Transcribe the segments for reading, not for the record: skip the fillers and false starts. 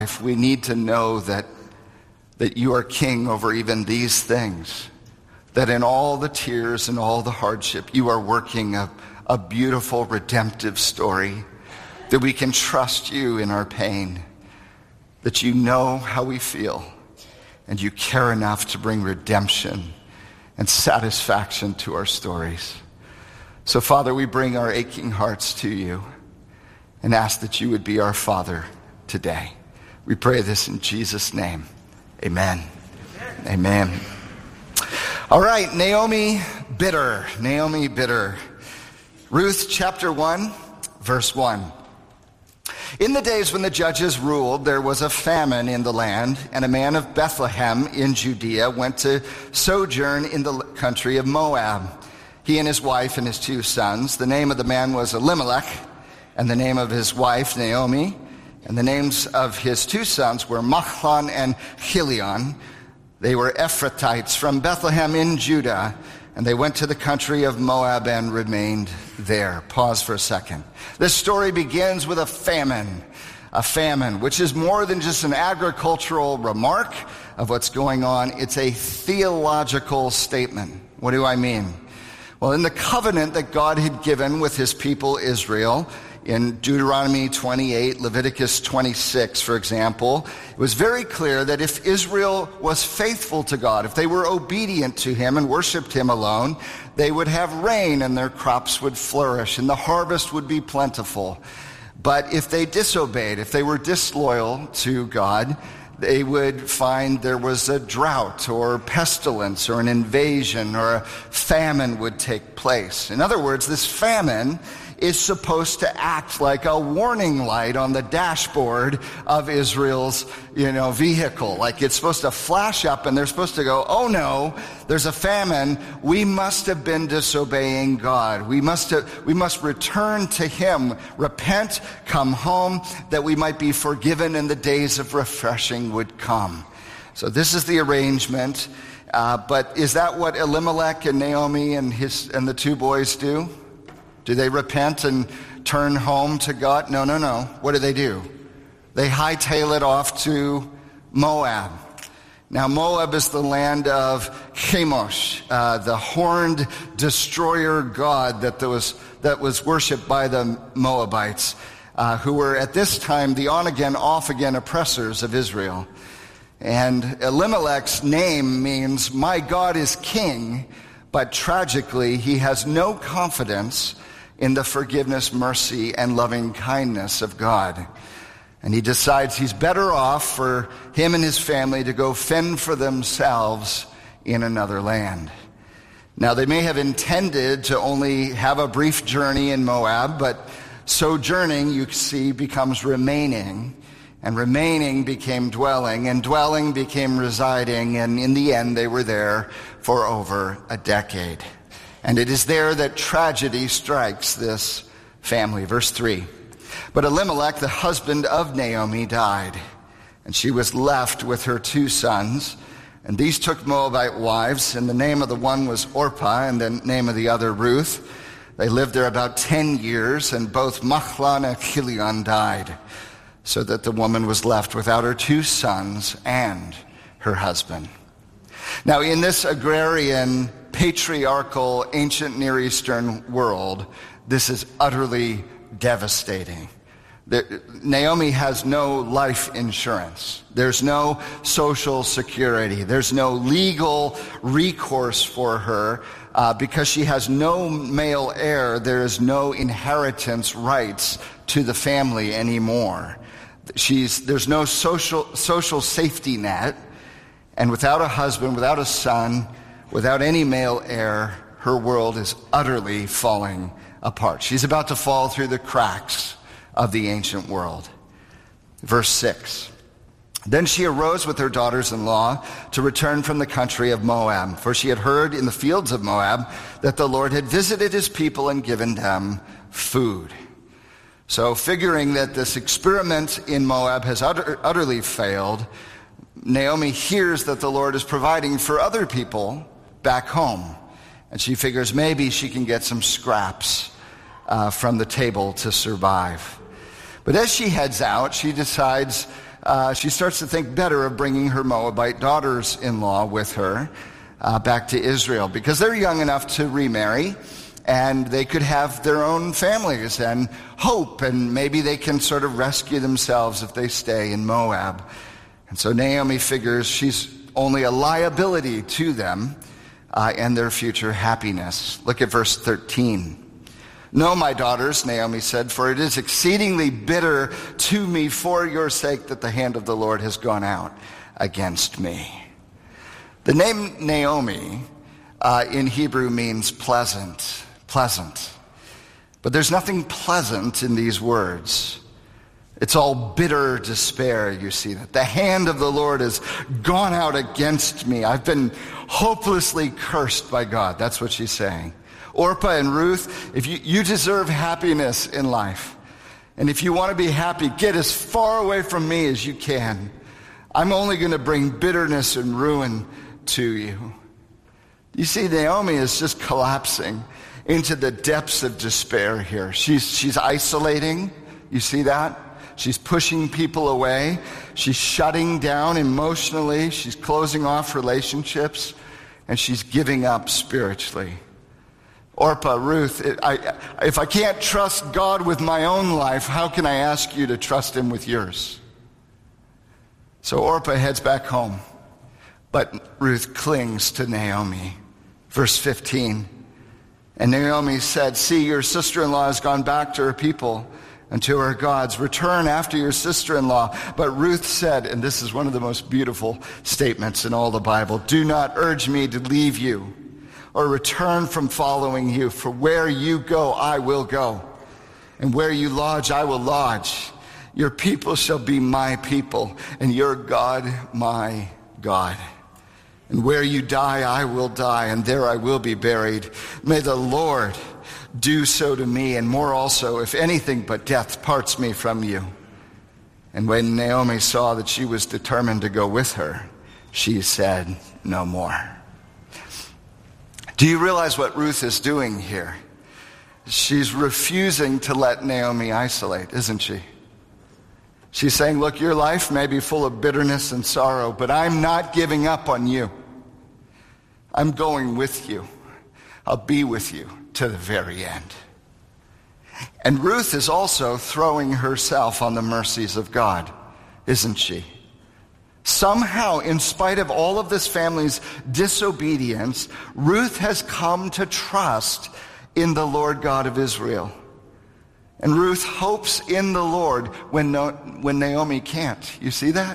we need to know that you are king over even these things. That in all the tears and all the hardship, you are working a beautiful redemptive story. That we can trust you in our pain. That you know how we feel. And you care enough to bring redemption and satisfaction to our stories. So, Father, we bring our aching hearts to you and ask that you would be our Father today. We pray this in Jesus' name. Amen. Amen. All right, Naomi bitter. Ruth chapter 1, verse 1. In the days when the judges ruled, there was a famine in the land, and a man of Bethlehem in Judea went to sojourn in the country of Moab. He and his wife and his 2 sons. The name of the man was Elimelech, and the name of his wife Naomi. And the names of his 2 sons were Mahlon and Chilion. They were Ephrathites from Bethlehem in Judah, and they went to the country of Moab and remained there. Pause for a second. This story begins with a famine, which is more than just an agricultural remark of what's going on. It's a theological statement. What do I mean? Well, in the covenant that God had given with his people Israel, in Deuteronomy 28, Leviticus 26, for example, it was very clear that if Israel was faithful to God, if they were obedient to him and worshiped him alone, they would have rain and their crops would flourish and the harvest would be plentiful. But if they disobeyed, if they were disloyal to God, they would find there was a drought or pestilence or an invasion or a famine would take place. In other words, this famine is supposed to act like a warning light on the dashboard of Israel's, vehicle. Like it's supposed to flash up and they're supposed to go, oh no, there's a famine. We must have been disobeying God. We must return to him, repent, come home, that we might be forgiven and the days of refreshing would come. So this is the arrangement. But is that what Elimelech and Naomi and the 2 boys do? Do they repent and turn home to God? No. What do? They hightail it off to Moab. Now, Moab is the land of Chemosh, the horned destroyer god that was worshipped by the Moabites, who were at this time the on-again, off-again oppressors of Israel. And Elimelech's name means, my God is king, but tragically, he has no confidence in the forgiveness, mercy, and loving kindness of God. And he decides he's better off for him and his family to go fend for themselves in another land. Now, they may have intended to only have a brief journey in Moab, but sojourning, you see, becomes remaining. And remaining became dwelling, and dwelling became residing, and in the end, they were there for over a decade. And it is there that tragedy strikes this family. Verse 3. But Elimelech, the husband of Naomi, died, and she was left with her 2 sons. And these took Moabite wives, and the name of the one was Orpah, and the name of the other Ruth. They lived there about 10 years, and both Mahlon and Chilion died, so that the woman was left without her 2 sons and her husband. Now, in this agrarian, patriarchal, ancient Near Eastern world, this is utterly devastating. Naomi has no life insurance. There's no social security. There's no legal recourse for her because she has no male heir. There is no inheritance rights to the family anymore. There's no social safety net. And without a husband, without a son, without any male heir, her world is utterly falling apart. She's about to fall through the cracks of the ancient world. Verse 6. Then she arose with her daughters-in-law to return from the country of Moab, for she had heard in the fields of Moab that the Lord had visited his people and given them food. So figuring that this experiment in Moab has utterly failed, Naomi hears that the Lord is providing for other people back home. And she figures maybe she can get some scraps from the table to survive. But as she heads out, she decides she starts to think better of bringing her Moabite daughters-in-law with her back to Israel, because they're young enough to remarry, and they could have their own families and hope, and maybe they can sort of rescue themselves if they stay in Moab. And so Naomi figures she's only a liability to them and their future happiness. Look at verse 13. "No, my daughters," Naomi said, "for it is exceedingly bitter to me for your sake that the hand of the Lord has gone out against me." The name Naomi in Hebrew means pleasant. But there's nothing pleasant in these words. It's all bitter despair, you see that. The hand of the Lord has gone out against me. I've been hopelessly cursed by God. That's what she's saying. Orpah and Ruth, if you deserve happiness in life, and if you want to be happy, get as far away from me as you can. I'm only going to bring bitterness and ruin to you. You see, Naomi is just collapsing into the depths of despair here. She's isolating. You see that? She's pushing people away. She's shutting down emotionally. She's closing off relationships. And she's giving up spiritually. Orpah, Ruth, if I can't trust God with my own life, how can I ask you to trust him with yours? So Orpah heads back home. But Ruth clings to Naomi. Verse 15. "And Naomi said, 'See, your sister-in-law has gone back to her people and to her gods. Return after your sister-in-law.' But Ruth said," and this is one of the most beautiful statements in all the Bible, "Do not urge me to leave you or return from following you. For where you go, I will go. And where you lodge, I will lodge. Your people shall be my people, and your God my God. And where you die, I will die, and there I will be buried. May the Lord do so to me, and more also, if anything but death parts me from you." And when Naomi saw that she was determined to go with her, she said no more. Do you realize what Ruth is doing here? She's refusing to let Naomi isolate, isn't she? She's saying, look, your life may be full of bitterness and sorrow, but I'm not giving up on you. I'm going with you. I'll be with you to the very end. And Ruth is also throwing herself on the mercies of God, isn't she? Somehow, in spite of all of this family's disobedience, Ruth has come to trust in the Lord God of Israel. And Ruth hopes in the Lord when Naomi can't. You see that?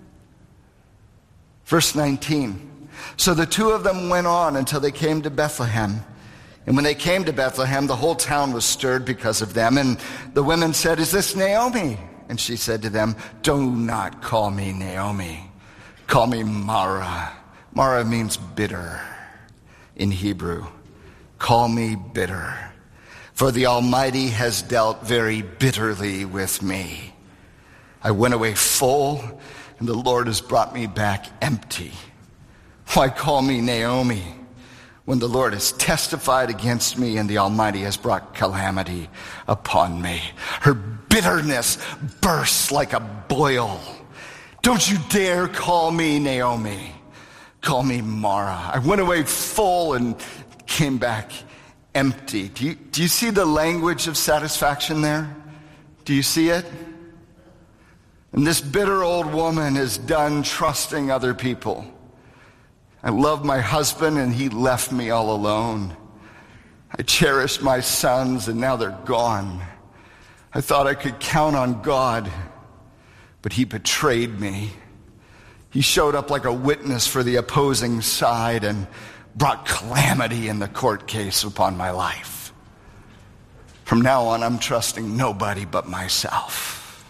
Verse 19. "So the two of them went on until they came to Bethlehem. And when they came to Bethlehem, the whole town was stirred because of them. And the women said, 'Is this Naomi?' And she said to them, 'Do not call me Naomi. Call me Mara.'" Mara means bitter in Hebrew. "Call me bitter. For the Almighty has dealt very bitterly with me. I went away full, and the Lord has brought me back empty. Why call me Naomi, when the Lord has testified against me and the Almighty has brought calamity upon me?" Her bitterness bursts like a boil. "Don't you dare call me Naomi. Call me Mara. I went away full and came back empty." Do you see the language of satisfaction there? Do you see it? And this bitter old woman is done trusting other people. "I love my husband and he left me all alone. I cherished my sons and now they're gone. I thought I could count on God, but he betrayed me. He showed up like a witness for the opposing side and brought calamity in the court case upon my life. From now on, I'm trusting nobody but myself."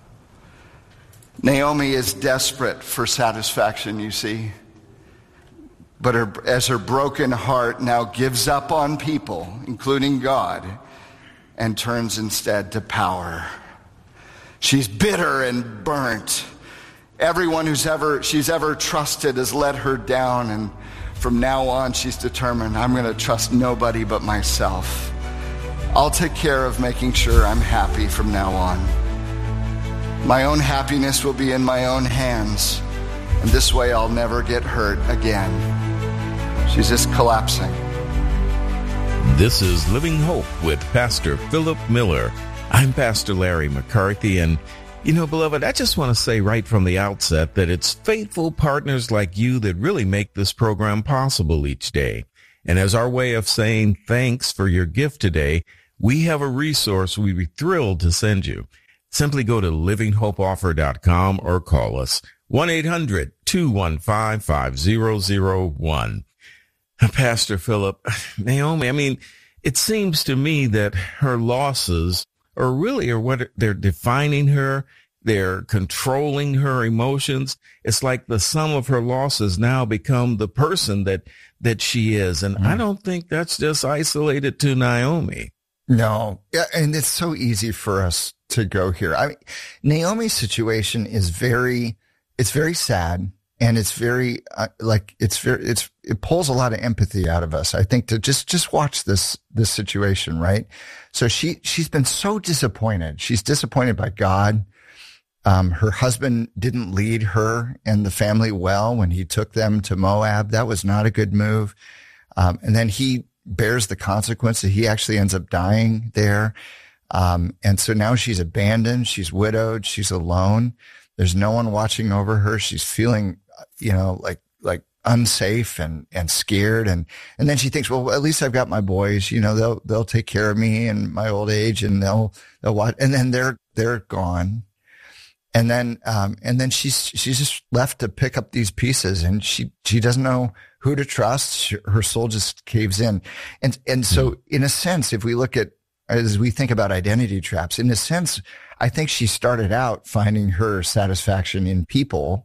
Naomi is desperate for satisfaction, you see. But as her broken heart now gives up on people, including God, and turns instead to power. She's bitter and burnt. Everyone she's ever trusted has let her down, and from now on she's determined, I'm going to trust nobody but myself. I'll take care of making sure I'm happy from now on. My own happiness will be in my own hands, and this way I'll never get hurt again. She's just collapsing. This is Living Hope with Pastor Philip Miller. I'm Pastor Larry McCarthy, and beloved, I just want to say right from the outset that it's faithful partners like you that really make this program possible each day. And as our way of saying thanks for your gift today, we have a resource we'd be thrilled to send you. Simply go to livinghopeoffer.com or call us 1-800-215-5001. Pastor Philip, Naomi, it seems to me that her losses are what they're defining her. They're controlling her emotions. It's like the sum of her losses now become the person that she is. And I don't think that's just isolated to Naomi. No. And it's so easy for us to go here. Naomi's situation is very sad, and it's very, it pulls a lot of empathy out of us, I think, to just watch this situation, right? So she's been so disappointed. She's disappointed by God. Her husband didn't lead her and the family well when he took them to Moab. That was not a good move. And then he bears the consequence that he actually ends up dying there. And so now she's abandoned. She's widowed. She's alone. There's no one watching over her. She's feeling, like unsafe and scared. And then she thinks, well, at least I've got my boys, they'll take care of me in my old age, and they'll watch. And then they're gone. And then she's just left to pick up these pieces, and she doesn't know who to trust. Her soul just caves in. And so in a sense, if we look at, as we think about identity traps, in a sense, I think she started out finding her satisfaction in people,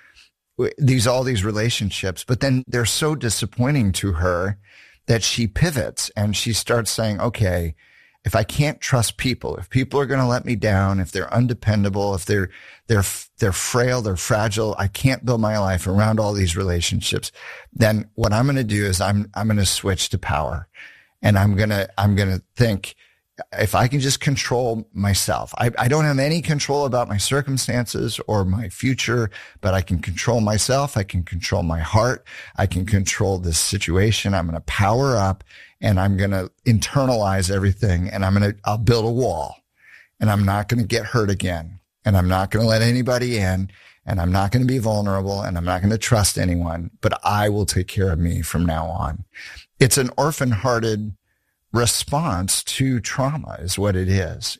all these relationships, but then they're so disappointing to her that she pivots and she starts saying, okay, if I can't trust people, if people are going to let me down, if they're undependable, if they're frail, they're fragile, I can't build my life around all these relationships, then what I'm going to do is I'm going to switch to power. And I'm going to think, if I can just control myself, I don't have any control about my circumstances or my future, but I can control myself. I can control my heart. I can control this situation. I'm going to power up, and I'm going to internalize everything, and I'll build a wall, and I'm not going to get hurt again, and I'm not going to let anybody in, and I'm not going to be vulnerable, and I'm not going to trust anyone, but I will take care of me from now on. It's an orphan-hearted response to trauma is what it is.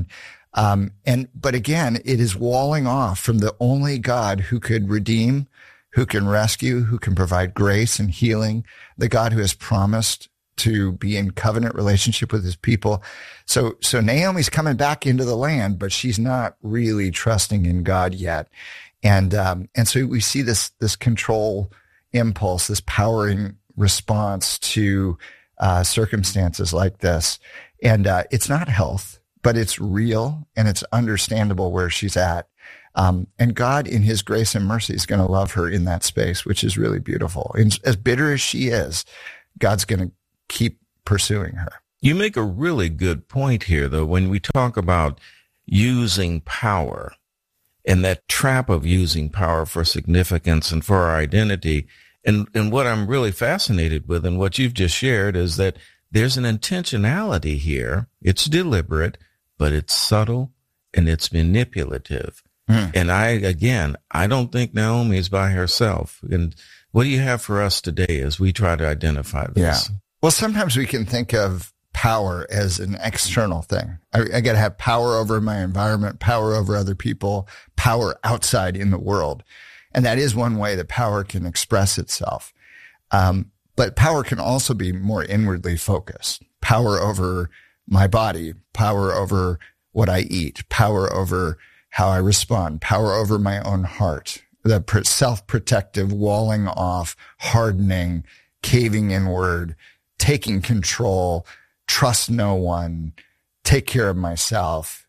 But again, it is walling off from the only God who could redeem, who can rescue, who can provide grace and healing, the God who has promised to be in covenant relationship with his people. So Naomi's coming back into the land, but she's not really trusting in God yet. And so we see this control impulse, this powering response to circumstances like this. And it's not health, but it's real, and it's understandable where she's at. And God, in his grace and mercy, is going to love her in that space, which is really beautiful. And as bitter as she is, God's going to keep pursuing her. You make a really good point here, though, when we talk about using power and that trap of using power for significance and for our identity. And what I'm really fascinated with and what you've just shared is that there's an intentionality here. It's deliberate, but it's subtle and it's manipulative. And I don't think Naomi is by herself. And what do you have for us today as we try to identify this? Yeah. Well, sometimes we can think of power as an external thing. I got to have power over my environment, power over other people, power outside in the world. And that is one way that power can express itself. But power can also be more inwardly focused. Power over my body, power over what I eat, power over how I respond, power over my own heart, the self-protective walling off, hardening, caving inward, taking control, trust no one, take care of myself.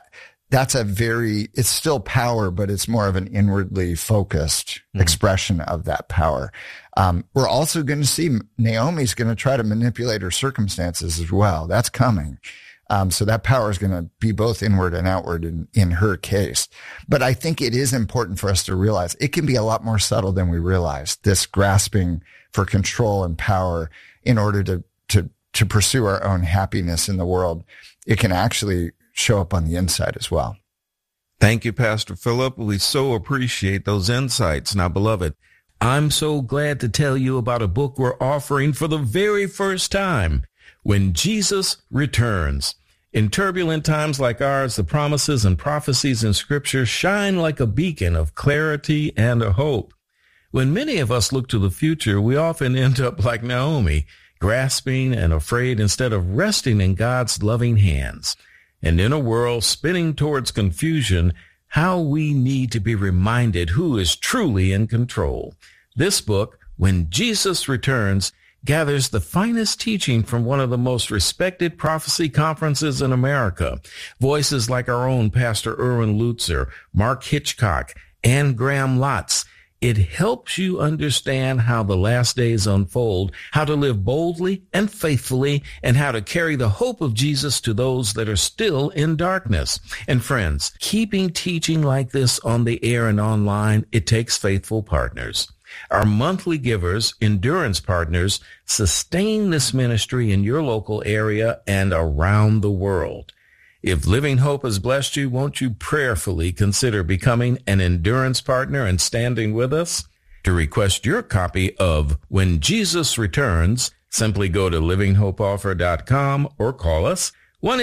It's still power, but it's more of an inwardly focused expression of that power. We're also going to see Naomi's going to try to manipulate her circumstances as well. That's coming. So that power is going to be both inward and outward in her case. But I think it is important for us to realize it can be a lot more subtle than we realize, this grasping for control and power in order to pursue our own happiness in the world. It can actually show up on the inside as well. Thank you, Pastor Philip. We so appreciate those insights. Now, beloved, I'm so glad to tell you about a book we're offering for the very first time, When Jesus Returns. In turbulent times like ours, the promises and prophecies in Scripture shine like a beacon of clarity and a hope. When many of us look to the future, we often end up like Naomi, grasping and afraid instead of resting in God's loving hands. And in a world spinning towards confusion, how we need to be reminded who is truly in control. This book, When Jesus Returns, gathers the finest teaching from one of the most respected prophecy conferences in America. Voices like our own Pastor Erwin Lutzer, Mark Hitchcock, and Graham Lotz. It helps you understand how the last days unfold, how to live boldly and faithfully, and how to carry the hope of Jesus to those that are still in darkness. And friends, keeping teaching like this on the air and online, it takes faithful partners. Our monthly givers, Endurance Partners, sustain this ministry in your local area and around the world. If Living Hope has blessed you, won't you prayerfully consider becoming an Endurance Partner and standing with us? To request your copy of When Jesus Returns, simply go to livinghopeoffer.com or call us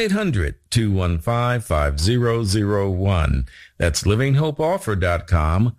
1-800-215-5001. That's livinghopeoffer.com,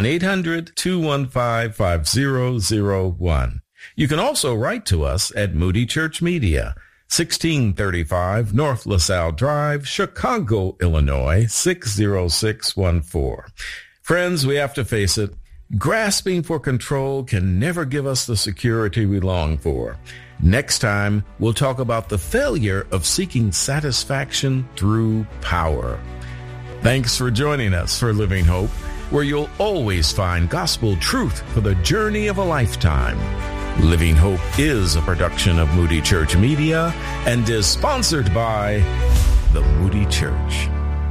1-800-215-5001. You can also write to us at Moody Church Media, 1635 North LaSalle Drive, Chicago, Illinois, 60614. Friends, we have to face it. Grasping for control can never give us the security we long for. Next time, we'll talk about the failure of seeking satisfaction through power. Thanks for joining us for Living Hope, where you'll always find gospel truth for the journey of a lifetime. Living Hope is a production of Moody Church Media and is sponsored by the Moody Church.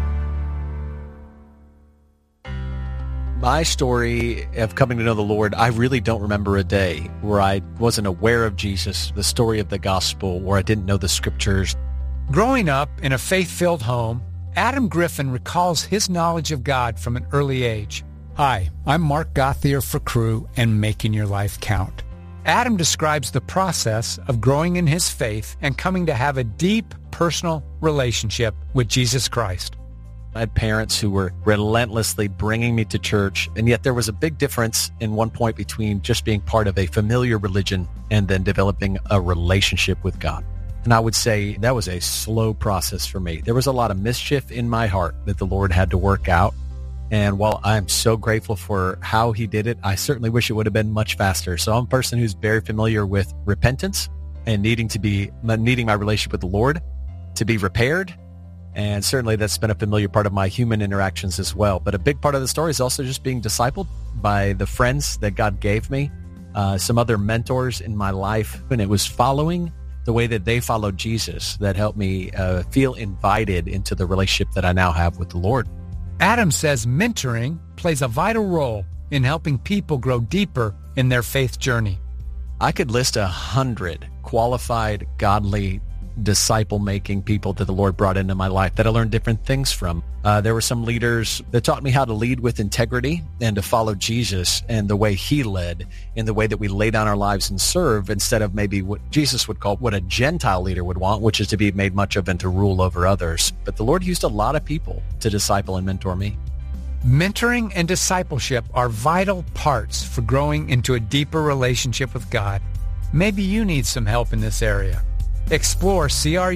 My story of coming to know the Lord, I really don't remember a day where I wasn't aware of Jesus, the story of the gospel, where I didn't know the scriptures. Growing up in a faith-filled home, Adam Griffin recalls his knowledge of God from an early age. Hi, I'm Mark Gauthier for Cru and Making Your Life Count. Adam describes the process of growing in his faith and coming to have a deep personal relationship with Jesus Christ. I had parents who were relentlessly bringing me to church, and yet there was a big difference in one point between just being part of a familiar religion and then developing a relationship with God. And I would say that was a slow process for me. There was a lot of mischief in my heart that the Lord had to work out. And while I'm so grateful for how he did it, I certainly wish it would have been much faster. So I'm a person who's very familiar with repentance and needing my relationship with the Lord to be repaired. And certainly that's been a familiar part of my human interactions as well. But a big part of the story is also just being discipled by the friends that God gave me, some other mentors in my life. And it was following the way that they followed Jesus that helped me feel invited into the relationship that I now have with the Lord. Adam says mentoring plays a vital role in helping people grow deeper in their faith journey. I could list 100 qualified, godly, disciple-making people that the Lord brought into my life that I learned different things from. There were some leaders that taught me how to lead with integrity and to follow Jesus and the way he led, in the way that we lay down our lives and serve, instead of maybe what Jesus would call what a Gentile leader would want, which is to be made much of and to rule over others. But the Lord used a lot of people to disciple and mentor me. Mentoring and discipleship are vital parts for growing into a deeper relationship with God. Maybe you need some help in this area. Explore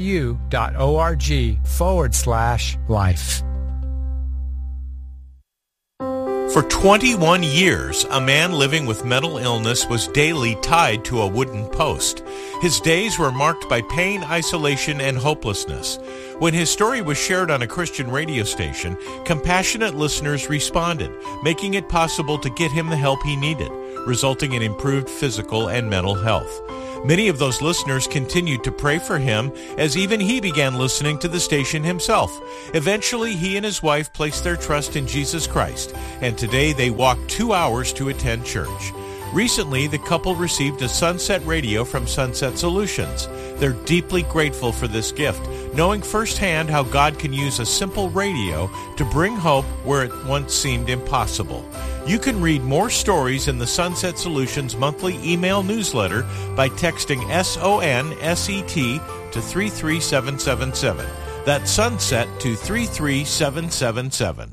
cru.org/life. For 21 years, a man living with mental illness was daily tied to a wooden post. His days were marked by pain, isolation, and hopelessness. When his story was shared on a Christian radio station, compassionate listeners responded, making it possible to get him the help he needed, resulting in improved physical and mental health. Many of those listeners continued to pray for him as even he began listening to the station himself. Eventually, he and his wife placed their trust in Jesus Christ, and today they walk 2 hours to attend church. Recently, the couple received a Sunset radio from Sunset Solutions. They're deeply grateful for this gift, knowing firsthand how God can use a simple radio to bring hope where it once seemed impossible. You can read more stories in the Sunset Solutions monthly email newsletter by texting SONSET to 33777. That's Sunset to 33777.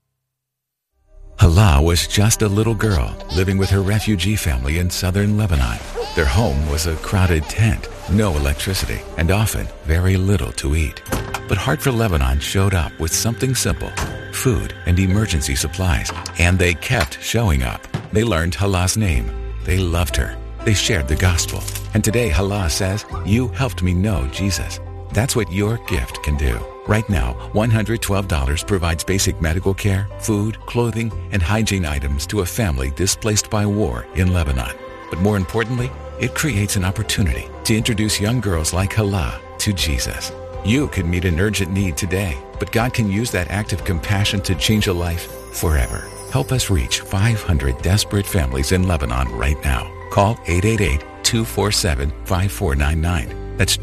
Hala was just a little girl living with her refugee family in southern Lebanon. Their home was a crowded tent, no electricity, and often very little to eat. But Heart for Lebanon showed up with something simple, food and emergency supplies, and they kept showing up. They learned Hala's name. They loved her. They shared the gospel. And today Hala says, "You helped me know Jesus." That's what your gift can do. Right now, $112 provides basic medical care, food, clothing, and hygiene items to a family displaced by war in Lebanon. But more importantly, it creates an opportunity to introduce young girls like Hala to Jesus. You can meet an urgent need today, but God can use that act of compassion to change a life forever. Help us reach 500 desperate families in Lebanon right now. Call 888-247-5499. That's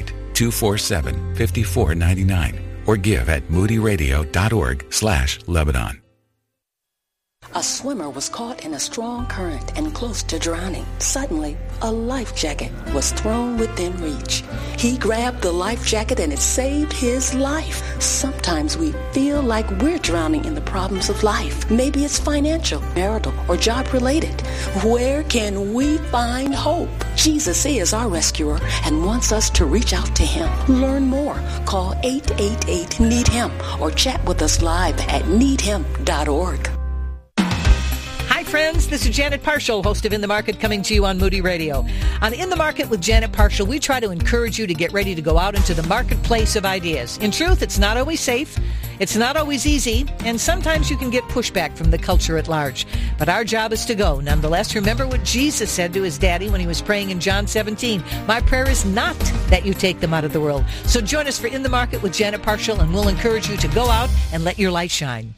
888-247-5499. Or give at moodyradio.org/Lebanon. A swimmer was caught in a strong current and close to drowning. Suddenly, a life jacket was thrown within reach. He grabbed the life jacket and it saved his life. Sometimes we feel like we're drowning in the problems of life. Maybe it's financial, marital, or job-related. Where can we find hope? Jesus is our rescuer and wants us to reach out to him. Learn more. Call 888-NEED-HIM or chat with us live at needhim.org. Hi, friends. This is Janet Parshall, host of In the Market, coming to you on Moody Radio. On In the Market with Janet Parshall, we try to encourage you to get ready to go out into the marketplace of ideas. In truth, it's not always safe. It's not always easy, and sometimes you can get pushback from the culture at large. But our job is to go. Nonetheless, remember what Jesus said to his daddy when he was praying in John 17. My prayer is not that you take them out of the world. So join us for In the Market with Janet Parshall, and we'll encourage you to go out and let your light shine.